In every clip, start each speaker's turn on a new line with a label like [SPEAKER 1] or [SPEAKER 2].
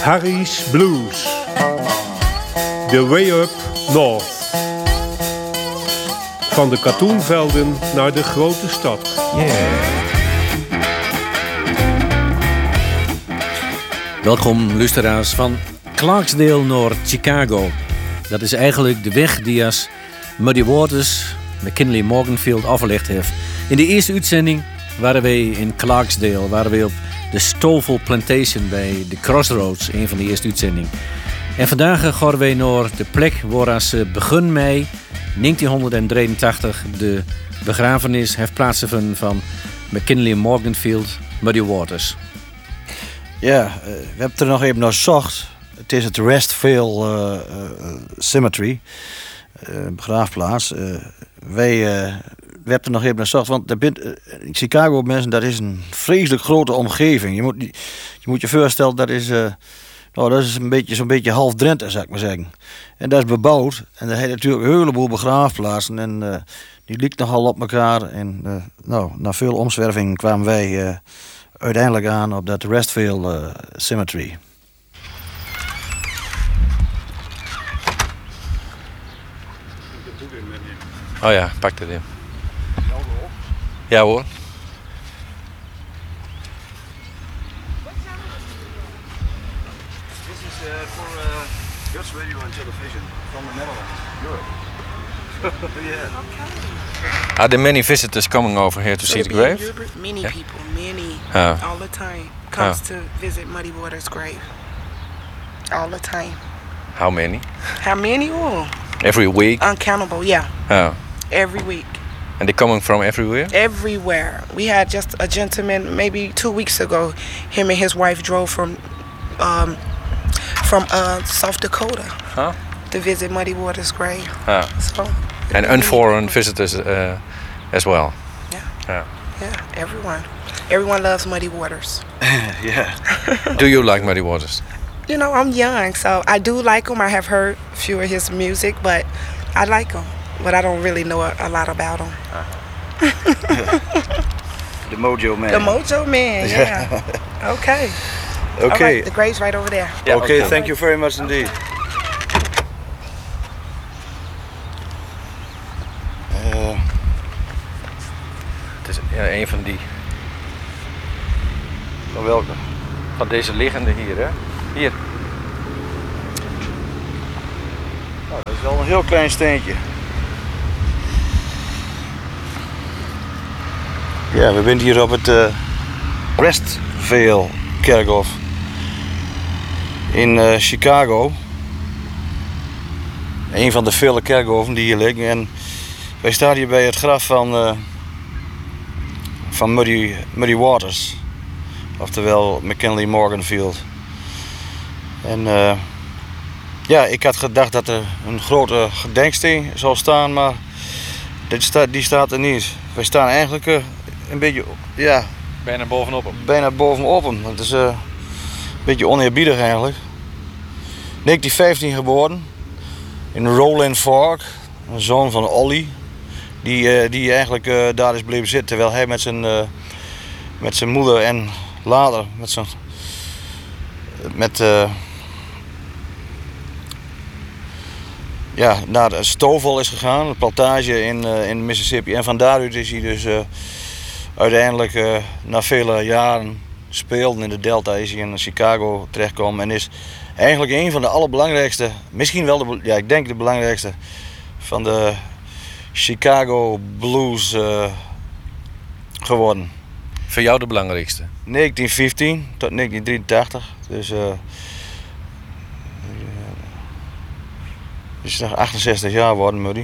[SPEAKER 1] Harry's Blues. The Way Up North. Van de katoenvelden naar de grote stad.
[SPEAKER 2] Welkom luisteraars van Clarksdale naar Chicago. Dat is eigenlijk de weg die als Muddy Waters McKinley Morganfield afgelegd heeft. In de eerste uitzending waren wij in Clarksdale, waren wij op de Stovall Plantation bij de Crossroads, een van de eerste uitzendingen. En vandaag gaan wij naar de plek waar ze begin mei 1983 de begrafenis heeft plaatsgevonden van McKinley Morganfield, Muddy Waters.
[SPEAKER 3] Ja, we hebben er nog even naar gezocht. Het is het Restvale Cemetery, begraafplaats. We hebben er nog even naar gezocht, want in Chicago, mensen, dat is een vreselijk grote omgeving. Je moet je voorstellen, dat is zo'n beetje half Drenthe, zou ik maar zeggen. En dat is bebouwd. En daar heeft natuurlijk een heleboel begraafplaatsen. En die liep nogal op elkaar. En na veel omzwerving kwamen wij uiteindelijk aan op dat Restvale Cemetery.
[SPEAKER 4] Oh ja, pak het in. Ja hoor.
[SPEAKER 3] This is for Dutch radio and television from the Netherlands, Europe. Yeah.
[SPEAKER 4] Are there many visitors coming over here to see the grave?
[SPEAKER 5] Many people, all the time, comes to visit Muddy Waters' grave. All the time.
[SPEAKER 4] How many?
[SPEAKER 5] How many? Oh,
[SPEAKER 4] Every week?
[SPEAKER 5] uncountable, yeah.
[SPEAKER 4] Oh.
[SPEAKER 5] Every week.
[SPEAKER 4] And they're coming from everywhere?
[SPEAKER 5] Everywhere. We had just a gentleman maybe 2 weeks ago. Him and his wife drove from South Dakota to visit Muddy Waters' grave. So,
[SPEAKER 4] and unforeign visitors as well?
[SPEAKER 5] Yeah, everyone. Everyone loves Muddy Waters.
[SPEAKER 3] Yeah.
[SPEAKER 4] Do you like Muddy Waters?
[SPEAKER 5] You know, I'm young, so I do like him. I have heard a few of his music, but I like him. But I don't really know a lot about him.
[SPEAKER 3] The Mojo Man.
[SPEAKER 5] The Mojo Man, yeah. Okay.
[SPEAKER 3] Okay.
[SPEAKER 5] All right, the grave's right over there.
[SPEAKER 4] Yeah,
[SPEAKER 3] Okay, thank you very much indeed.
[SPEAKER 4] Het is een van die...
[SPEAKER 3] Van welke?
[SPEAKER 4] Van deze liggende hier, hè? Hier.
[SPEAKER 3] Nou, dat is wel een heel klein steentje. Ja, we zijn hier op het Restvale kerkhof in Chicago. Een van de vele kerkhoven die hier liggen. En wij staan hier bij het graf van Muddy Waters. Oftewel McKinley Morganfield. En ik had gedacht dat er een grote gedenksteen zou staan, maar die staat er niet. Wij staan eigenlijk een beetje,
[SPEAKER 4] Bijna bovenop hem.
[SPEAKER 3] bijna bovenop hem. Het is een beetje oneerbiedig eigenlijk. 1915 geboren in Roland Fork, een zoon van Ollie, die eigenlijk daar is bleven zitten terwijl hij met zijn moeder en later naar de Stovall is gegaan, een plantage in Mississippi. En van daaruit is hij dus uiteindelijk na vele jaren speelden in de Delta is hij in Chicago terechtgekomen en is eigenlijk een van de allerbelangrijkste, misschien wel ik denk de belangrijkste van de Chicago Blues geworden.
[SPEAKER 4] Voor jou de belangrijkste?
[SPEAKER 3] 1915 tot 1983, dus is nog 68 jaar geworden, Muddy.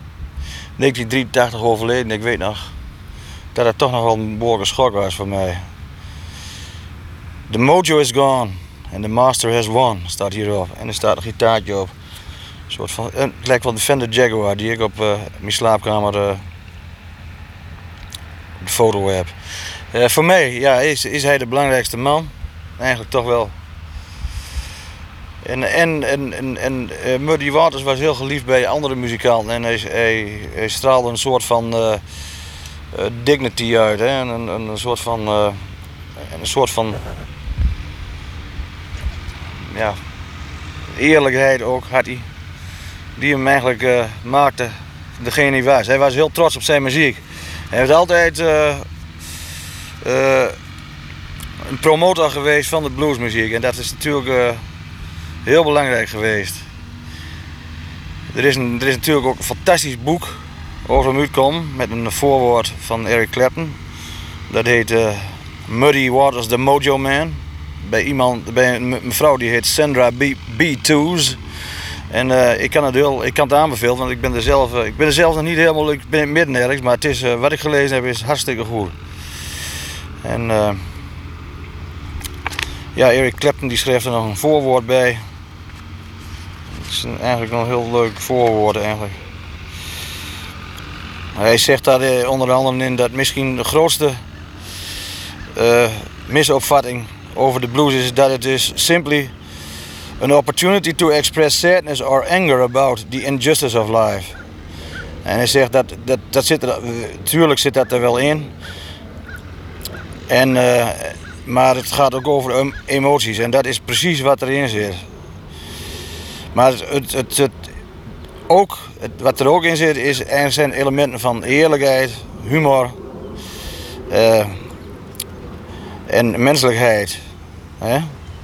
[SPEAKER 3] 1983 overleden, ik weet nog dat het toch nog wel een behoorlijke schok was voor mij. The mojo is gone and the master has won, staat hierop. En er staat een gitaartje op. Een soort van, het lijkt wel de Fender Jaguar die ik op mijn slaapkamer op de foto heb. Voor mij is hij de belangrijkste man. Eigenlijk toch wel. En Muddy Waters was heel geliefd bij andere muzikanten. En hij straalde een soort van dignity uit. Hè? Een soort van ja, eerlijkheid ook had hij. Die hem eigenlijk maakte degene die was. Hij was heel trots op zijn muziek. Hij is altijd een promotor geweest van de bluesmuziek. En dat is natuurlijk heel belangrijk geweest. Er is natuurlijk ook een fantastisch boek over hem uitgekomen met een voorwoord van Eric Clapton. Dat heet Muddy Waters, The Mojo Man. Bij een mevrouw die heet Sandra B. Toos. En ik kan het aanbevelen, want ik ben er zelf nog niet helemaal, ik ben midden ergens, maar het is, wat ik gelezen heb is hartstikke goed. En ja, Eric Clapton die schreef er nog een voorwoord bij. Het is eigenlijk nog een heel leuk voorwoord eigenlijk. Hij zegt daar onder andere in dat misschien de grootste misopvatting over de blues is dat het is simply an opportunity to express sadness or anger about the injustice of life. En hij zegt dat zit er, tuurlijk zit dat er wel in. En, maar het gaat ook over emoties en dat is precies wat erin zit. Maar wat er ook in zit er zijn elementen van eerlijkheid, humor en menselijkheid. Hè?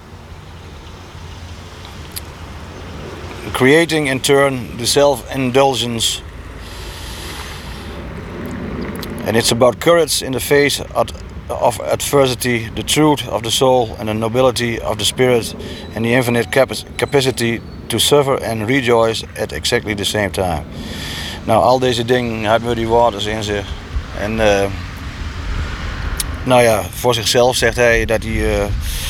[SPEAKER 3] Creating in turn the self-indulgence. And it's about courage in the face of adversity, the truth of the soul and the nobility of the spirit and the infinite capacity to suffer and rejoice at exactly the same time. Nou, al deze dingen had Muddy Waters in zich. En nou ja, voor zichzelf zegt hij dat hij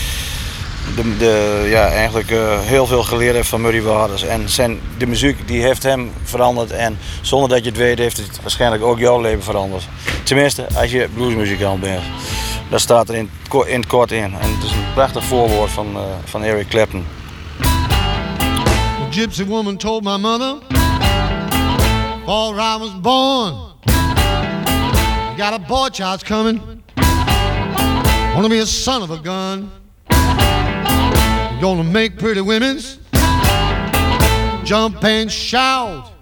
[SPEAKER 3] eigenlijk heel veel geleerd heeft van Muddy Waters. En de muziek die heeft hem veranderd. En zonder dat je het weet heeft het waarschijnlijk ook jouw leven veranderd. Tenminste, als je bluesmuzikant bent. Dat staat er in het kort in. En het is een prachtig voorwoord van Eric Clapton.
[SPEAKER 6] A gypsy woman told my mother, before I was born, you got a boy child's coming, wanna be a son of a gun. You're gonna make pretty women's jump and shout.